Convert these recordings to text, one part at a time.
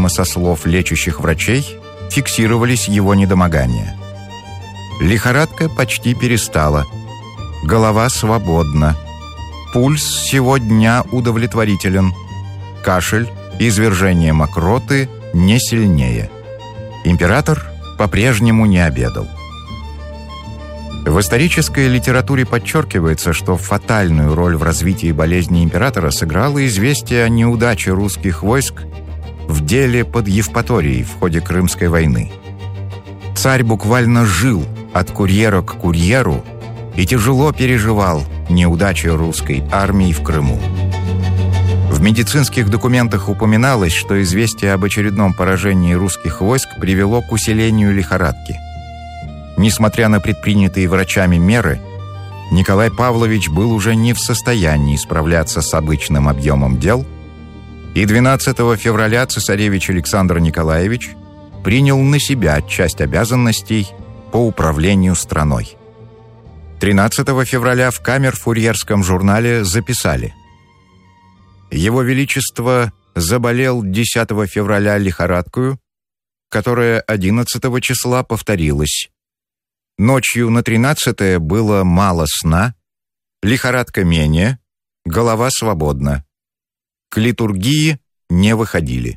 видимо, со слов лечащих врачей, фиксировались его недомогания. Лихорадка почти перестала. Голова свободна. Пульс сего дня удовлетворителен. Кашель, извержение мокроты не сильнее. Император по-прежнему не обедал. В исторической литературе подчеркивается, что фатальную роль в развитии болезни императора сыграло известие о неудаче русских войск в деле под Евпаторией в ходе Крымской войны. Царь буквально жил от курьера к курьеру и тяжело переживал неудачи русской армии в Крыму. В медицинских документах упоминалось, что известие об очередном поражении русских войск привело к усилению лихорадки. Несмотря на предпринятые врачами меры, Николай Павлович был уже не в состоянии справляться с обычным объемом дел, и 12 февраля цесаревич Александр Николаевич принял на себя часть обязанностей по управлению страной. 13 февраля в Камер-Фурьерском журнале записали: «Его Величество заболел 10 февраля лихорадкою, которая 11 числа повторилась. Ночью на 13-е было мало сна, лихорадка менее, голова свободна. К литургии не выходили».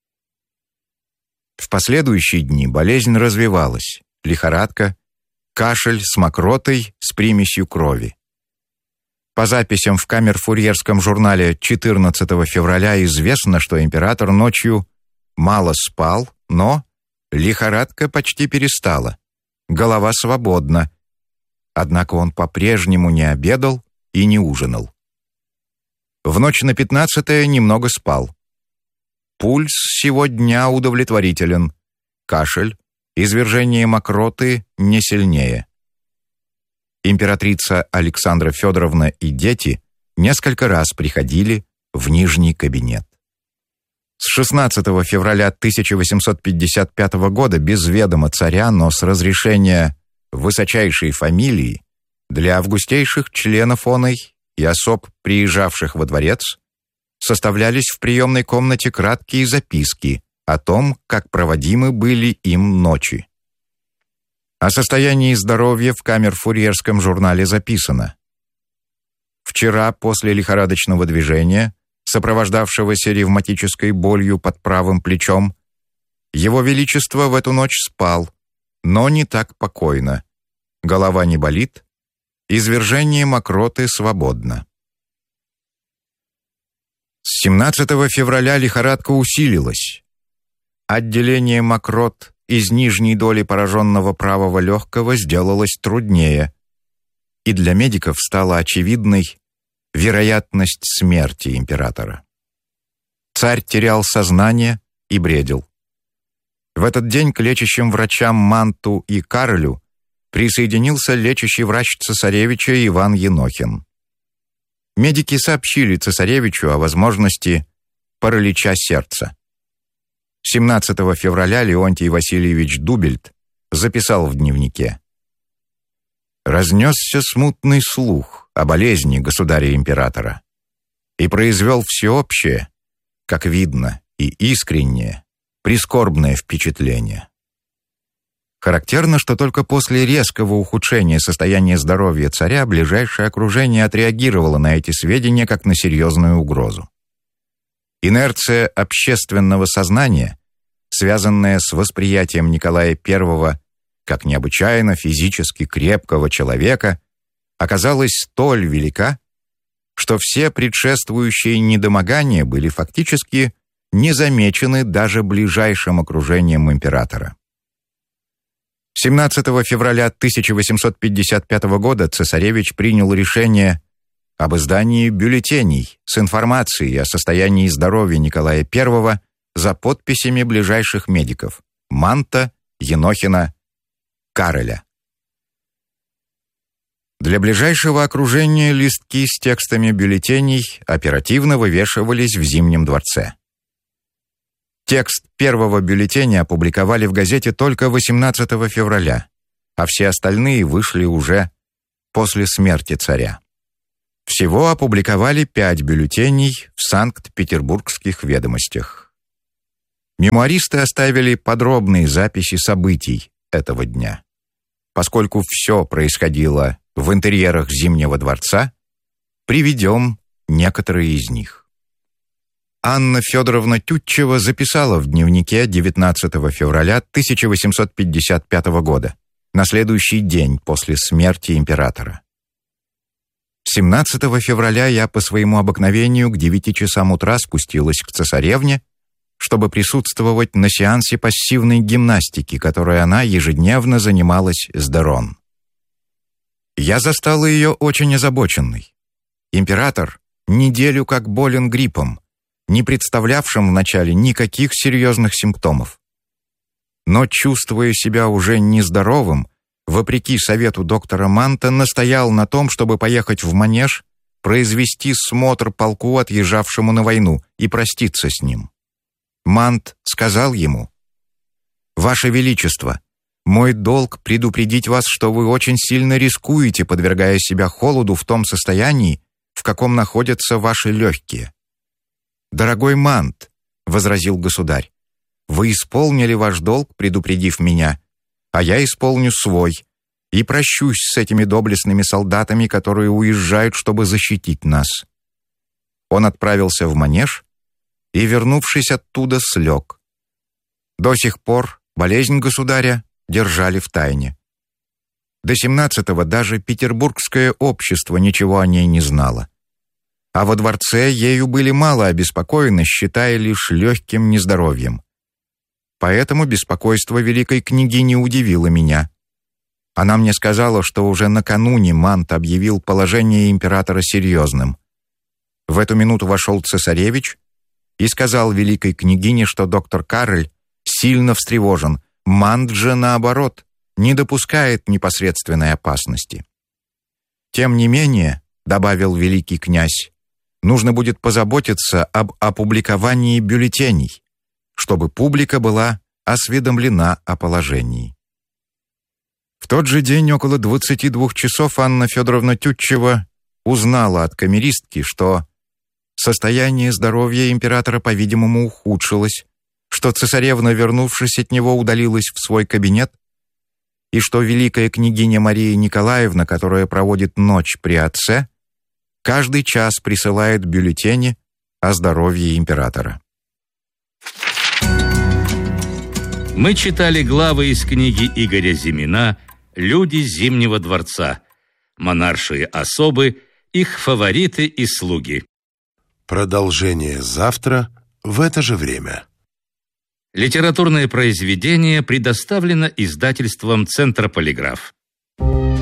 В последующие дни болезнь развивалась, лихорадка, кашель с мокротой с примесью крови. По записям в Камер-Фурьерском журнале 14 февраля известно, что император ночью мало спал, но лихорадка почти перестала, голова свободна. Однако он по-прежнему не обедал и не ужинал. В ночь на 15-е немного спал. Пульс сего дня удовлетворителен. Кашель, извержение мокроты не сильнее. Императрица Александра Федоровна и дети несколько раз приходили в нижний кабинет. С 16 февраля 1855 года без ведома царя, но с разрешения высочайшей фамилии, для августейших членов оной и особ, приезжавших во дворец, составлялись в приемной комнате краткие записки о том, как проводимы были им ночи. О состоянии здоровья в Камер-Фурьерском журнале записано: «Вчера после лихорадочного движения, сопровождавшегося ревматической болью под правым плечом, Его Величество в эту ночь спал, но не так покойно. Голова не болит, извержение мокроты свободно». С 17 февраля лихорадка усилилась. Отделение мокрот из нижней доли пораженного правого легкого сделалось труднее, и для медиков стала очевидной вероятность смерти императора. Царь терял сознание и бредил. В этот день к лечащим врачам Манту и Каролю присоединился лечащий врач цесаревича Иван Енохин. Медики сообщили цесаревичу о возможности паралича сердца. 17 февраля Леонтий Васильевич Дубельт записал в дневнике: «Разнесся смутный слух о болезни государя-императора и произвел всеобщее, как видно, и искреннее, прискорбное впечатление». Характерно, что только после резкого ухудшения состояния здоровья царя ближайшее окружение отреагировало на эти сведения как на серьезную угрозу. Инерция общественного сознания, связанная с восприятием Николая I как необычайно физически крепкого человека, оказалась столь велика, что все предшествующие недомогания были фактически не замечены даже ближайшим окружением императора. 17 февраля 1855 года цесаревич принял решение об издании бюллетеней с информацией о состоянии здоровья Николая I за подписями ближайших медиков Манта, Енохина, Кароля. Для ближайшего окружения листки с текстами бюллетеней оперативно вывешивались в Зимнем дворце. Текст первого бюллетеня опубликовали в газете только 18 февраля, а все остальные вышли уже после смерти царя. Всего опубликовали 5 бюллетеней в Санкт-Петербургских ведомостях. Мемуаристы оставили подробные записи событий этого дня. Поскольку все происходило в интерьерах Зимнего дворца, приведем некоторые из них. Анна Федоровна Тютчева записала в дневнике 19 февраля 1855 года, на следующий день после смерти императора. 17 февраля я по своему обыкновению к 9 часам утра спустилась к цесаревне, чтобы присутствовать на сеансе пассивной гимнастики, которой она ежедневно занималась с Д'Ерон. Я застала ее очень озабоченной. Император неделю как болен гриппом, не представлявшим вначале никаких серьезных симптомов. Но, чувствуя себя уже нездоровым, вопреки совету доктора Манта, настоял на том, чтобы поехать в Манеж, произвести смотр полку, отъезжавшему на войну, и проститься с ним. Мант сказал ему: «Ваше Величество, мой долг предупредить вас, что вы очень сильно рискуете, подвергая себя холоду в том состоянии, в каком находятся ваши легкие». «Дорогой Мант», — возразил государь, «вы исполнили ваш долг, предупредив меня, а я исполню свой и прощусь с этими доблестными солдатами, которые уезжают, чтобы защитить нас». Он отправился в Манеж и, вернувшись оттуда, слег. До сих пор болезнь государя держали в тайне. До 17-го даже петербургское общество ничего о ней не знало. А во дворце ею были мало обеспокоены, считая лишь легким нездоровьем. Поэтому беспокойство великой княгини удивило меня. Она мне сказала, что уже накануне Мант объявил положение императора серьезным. В эту минуту вошел цесаревич и сказал великой княгине, что доктор Карль сильно встревожен, Мант же, наоборот, не допускает непосредственной опасности. «Тем не менее, — добавил великий князь, — нужно будет позаботиться об опубликовании бюллетеней, чтобы публика была осведомлена о положении». В тот же день около 22 часов Анна Федоровна Тютчева узнала от камеристки, что состояние здоровья императора, по-видимому, ухудшилось, что цесаревна, вернувшись от него, удалилась в свой кабинет, и что великая княгиня Мария Николаевна, которая проводит ночь при отце, каждый час присылает бюллетени о здоровье императора. Мы читали главы из книги Игоря Зимина «Люди Зимнего дворца», монаршие особы, их фавориты и слуги. Продолжение завтра в это же время. Литературное произведение предоставлено издательством «Центр Полиграф».